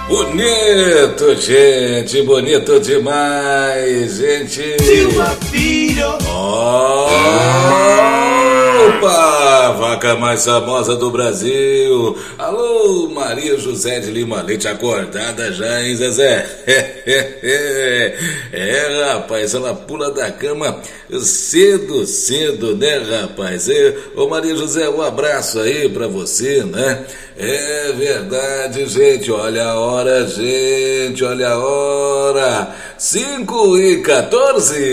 Bonito, gente, bonito demais, gente. Silva Filho. Opa, vaca mais famosa do Brasil. Alô, Maria José de Lima Leite, acordada já, hein, Zezé? Rapaz, ela pula da cama cedo, cedo, né, rapaz? Ô, Maria José, um abraço aí pra você, né? É verdade, gente, olha a hora, gente, olha a hora. 5h14.